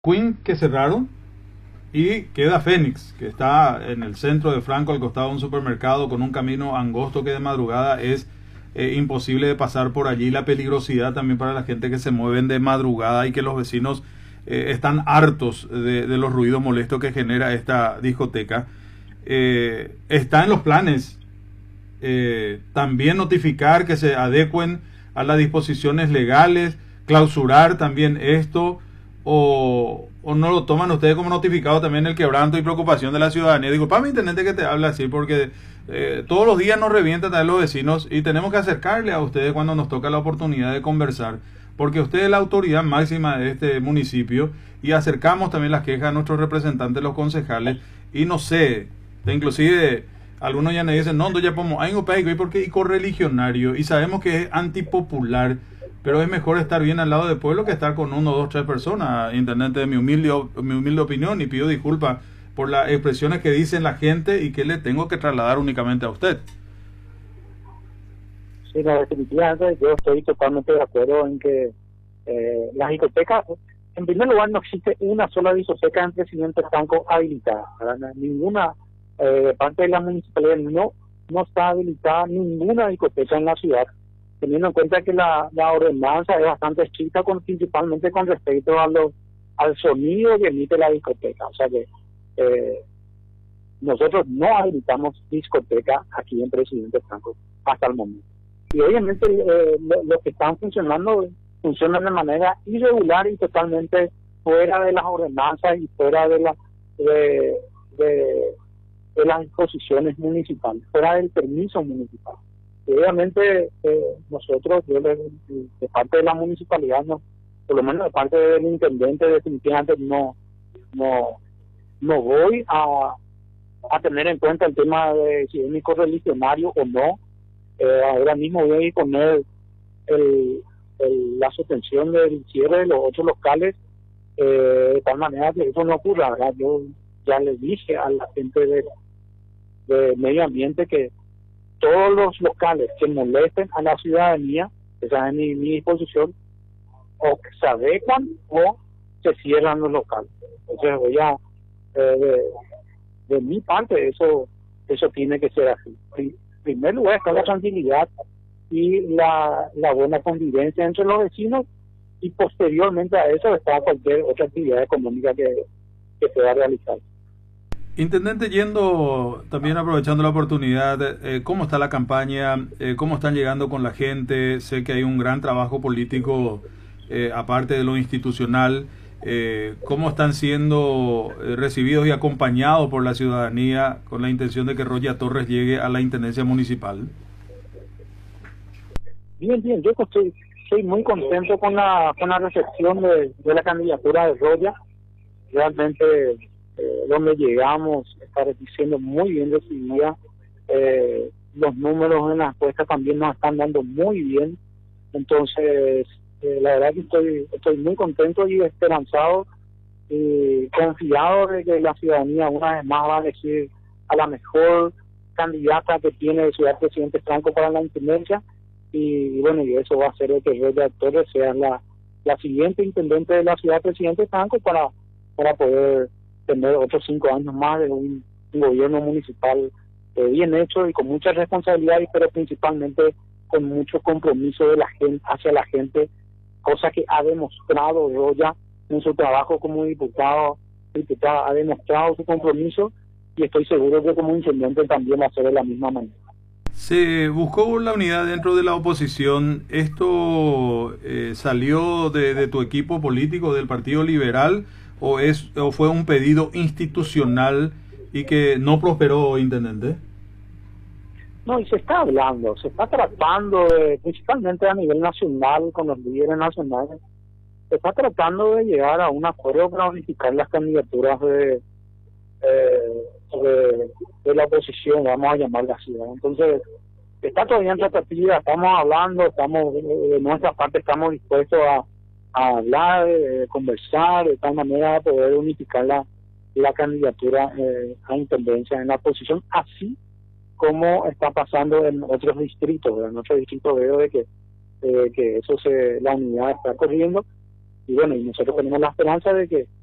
Queen que cerraron y queda Fénix, que está en el centro de Franco, al costado de un supermercado, con un camino angosto que de madrugada es imposible de pasar por allí. La peligrosidad también para la gente que se mueven de madrugada y que los vecinos están hartos de los ruidos molestos que genera esta discoteca. Está en los planes también notificar que se adecuen a las disposiciones legales, clausurar también esto, o no lo toman ustedes como notificado también el quebranto y preocupación de la ciudadanía. Digo, para mi intendente que te habla así, porque todos los días nos revientan a los vecinos y tenemos que acercarle a ustedes cuando nos toca la oportunidad de conversar, porque usted es la autoridad máxima de este municipio y acercamos también las quejas a nuestros representantes, los concejales, y no sé, inclusive algunos ya me dicen, no, ya podemos, hay un país porque es correligionario y sabemos que es antipopular, pero es mejor estar bien al lado del pueblo que estar con uno, dos, tres personas. Intendente, de mi humilde opinión, y pido disculpas por las expresiones que dicen la gente y que le tengo que trasladar únicamente a usted. Sí, no, definitivamente yo estoy totalmente de acuerdo en que las discotecas, en primer lugar, no existe una sola discoteca en Presidente Franco habilitada, ¿verdad? Ninguna parte de la municipalidad no está habilitada ninguna discoteca en la ciudad, teniendo en cuenta que la ordenanza es bastante estricta, principalmente con respecto al sonido que emite la discoteca. O sea que nosotros no habilitamos discoteca aquí en Presidente Franco hasta el momento. Y obviamente los que están funcionan de manera irregular y totalmente fuera de las ordenanzas y fuera de las disposiciones municipales, fuera del permiso municipal. Y obviamente nosotros, de parte de la municipalidad, por lo menos de parte del intendente, definitivamente no voy a tener en cuenta el tema de si es mi correligionario o no. Ahora mismo voy a poner la suspensión del cierre de los 8 locales, de tal manera que eso no ocurra, ¿verdad? Yo ya le dije a la gente de medio ambiente que todos los locales que molesten a la ciudadanía, que están en mi disposición, o que se adecuan o se cierran los locales. Entonces voy a, de mi parte, eso tiene que ser así. En primer lugar está la tranquilidad y la buena convivencia entre los vecinos, y posteriormente a eso está cualquier otra actividad económica que pueda realizar. Intendente, yendo también aprovechando la oportunidad, ¿cómo está la campaña? ¿Cómo están llegando con la gente? Sé que hay un gran trabajo político aparte de lo institucional. ¿Cómo están siendo recibidos y acompañados por la ciudadanía con la intención de que Roya Torres llegue a la intendencia municipal? Bien, yo estoy muy contento con la recepción de la candidatura de Roya. Realmente donde llegamos está siendo muy bien recibida. Los números en las encuestas también nos están dando muy bien. Entonces, la verdad que estoy muy contento y esperanzado y confiado de que la ciudadanía una vez más va a elegir a la mejor candidata que tiene de Ciudad Presidente Franco para la intendencia. Y bueno, y eso va a hacer de que Roya Torres sea la siguiente intendente de la Ciudad Presidente Franco para poder tener otros 5 años más de un gobierno municipal bien hecho y con mucha responsabilidad, pero principalmente con mucho compromiso de la gente hacia la gente, cosa que ha demostrado Roya en su trabajo como diputada, ha demostrado su compromiso, y estoy seguro que como intendente también va a ser de la misma manera. Se buscó la unidad dentro de la oposición. ¿Esto salió de tu equipo político, del Partido Liberal, o fue un pedido institucional y que no prosperó, intendente? No, y se está hablando, se está tratando, principalmente a nivel nacional, con los líderes nacionales, se está tratando de llegar a un acuerdo para unificar las candidaturas de la oposición, vamos a llamarla así, ¿no? Entonces, está todavía en tratativa, estamos hablando, de nuestra parte estamos dispuestos a hablar, conversar, de tal manera de poder unificar la candidatura a intendencia en la oposición, así como está pasando en otros distritos. En otros distritos veo de que la unidad está corriendo, y bueno, y nosotros tenemos la esperanza de que